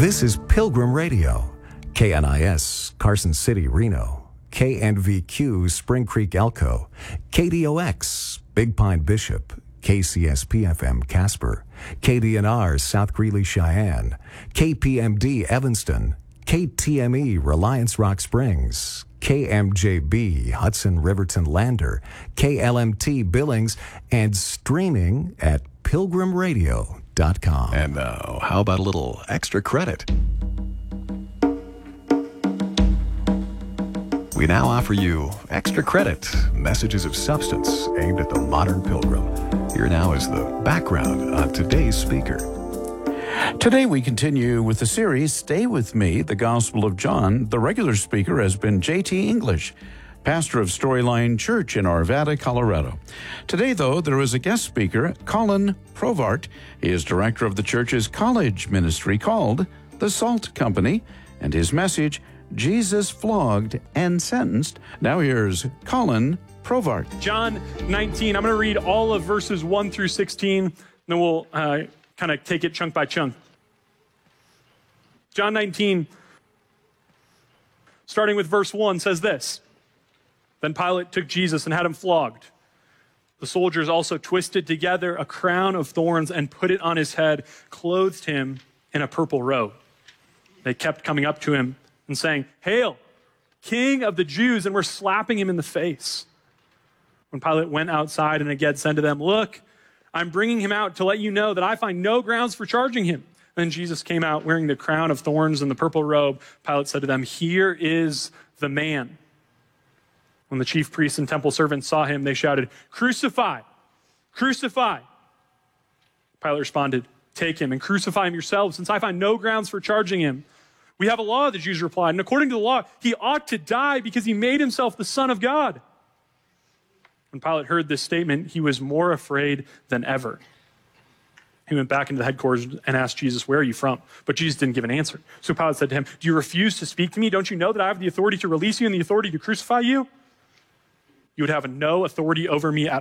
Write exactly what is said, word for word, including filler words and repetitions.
This is Pilgrim Radio, K N I S, Carson City, Reno, K N V Q, Spring Creek, Elko, K D O X, Big Pine, Bishop, K C S P F M, Casper, K D N R, South Greeley, Cheyenne, K P M D, Evanston, K T M E, Reliance Rock Springs, K M J B, Hudson Riverton Lander, K L M T Billings, and streaming at pilgrim radio dot com. And now, how about a little extra credit? We now offer you extra credit, messages of substance aimed at the modern pilgrim. Here now is the background on today's speaker. Today we continue with the series, Stay With Me, the Gospel of John. The regular speaker has been J T English, pastor of Storyline Church in Arvada, Colorado. Today, though, there is a guest speaker, Colin Provart. He is director of the church's college ministry called The Salt Company, and his message, Jesus Flogged and Sentenced. Now here's Colin Provart. John nineteen, I'm going to read all of verses one through sixteen, then we'll uh, kind of take it chunk by chunk. John nineteen, starting with verse one, says this. Then Pilate took Jesus and had him flogged. The soldiers also twisted together a crown of thorns and put it on his head, clothed him in a purple robe. They kept coming up to him and saying, "Hail, King of the Jews," and were slapping him in the face. When Pilate went outside and again said to them, "Look, I'm bringing him out to let you know that I find no grounds for charging him." Then Jesus came out wearing the crown of thorns and the purple robe. Pilate said to them, "Here is the man." When the chief priests and temple servants saw him, they shouted, "Crucify! Crucify!" Pilate responded, "Take him and crucify him yourselves, since I find no grounds for charging him. We have a law," the Jews replied, "and according to the law, he ought to die because he made himself the Son of God." When Pilate heard this statement, he was more afraid than ever. He went back into the headquarters and asked Jesus, "Where are you from?" But Jesus didn't give an answer. So Pilate said to him, "Do you refuse to speak to me? Don't you know that I have the authority to release you and the authority to crucify you? You would have no authority over me at